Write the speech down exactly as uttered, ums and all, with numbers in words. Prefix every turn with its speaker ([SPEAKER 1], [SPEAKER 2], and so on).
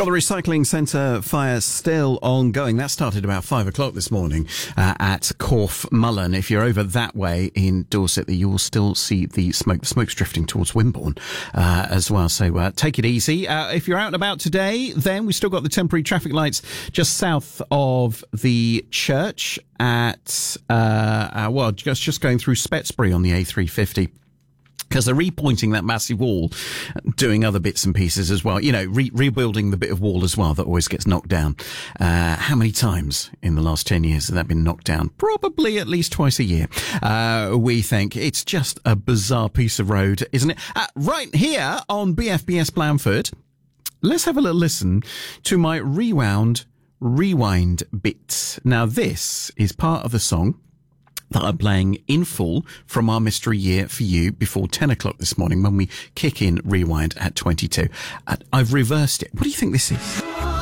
[SPEAKER 1] Got the recycling centre fire still ongoing. That started about five o'clock this morning uh, at Corfe Mullen. If you're over that way in Dorset, you will still see the smoke. The smoke's drifting towards Wimborne uh, as well. So uh, take it easy. Uh, if you're out and about today, then we've still got the temporary traffic lights just south of the church at, uh, uh, well, just, just going through Spetsbury on the A three fifty. Because they're repointing that massive wall, doing other bits and pieces as well. You know, re- rebuilding the bit of wall as well that always gets knocked down. Uh, how many times in the last ten years has that been knocked down? Probably at least twice a year. Uh, we think it's just a bizarre piece of road, isn't it? Uh, right here on B F B S Blandford, let's have a little listen to my rewound rewind bits. Now, this is part of the song that I'm playing in full from our mystery year for you before ten o'clock this morning when we kick in Rewind at twenty-two. Uh, I've reversed it. What do you think this is?